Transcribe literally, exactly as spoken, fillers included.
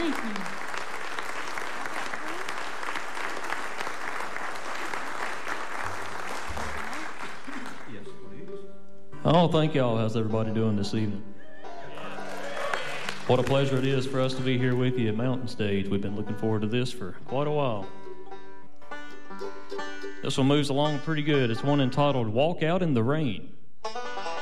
Thank you. Yes, please. Oh, thank y'all. How's everybody doing this evening? What a pleasure it is for us to be here with you at Mountain Stage. We've been looking forward to this for quite a while. This one moves along pretty good. It's one entitled Walk Out in the Rain.